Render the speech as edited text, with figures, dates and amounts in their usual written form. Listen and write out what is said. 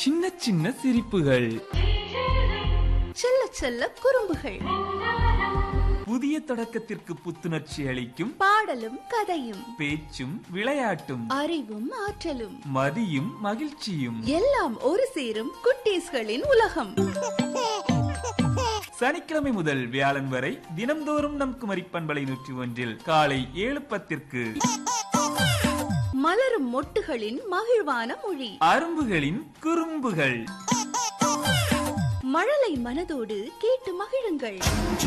சின்ன சின்ன சிரிப்புகள், செல்ல செல்ல குறும்புகள், புதிய தொடக்கத்திற்கு புத்துணர்ச்சி அளிக்கும் பாடலும் கதையும், பேச்சும் விளையாட்டும், அறிவும் ஆற்றலும், மதியும் மகிழ்ச்சியும் எல்லாம் ஒரு சேரும் குட்டீஸ்களின் உலகம். சனிக்கிழமை முதல் வியாழன் வரை தினம்தோறும் நம் குமரி பண்பலை 101 காலை 7:10 மலரும் மொட்டுகளின் மகிழ்வான மொழி, அரும்புகளின் குறும்புகள். மழலை மனதோடு கேட்டு மகிழுங்கள்.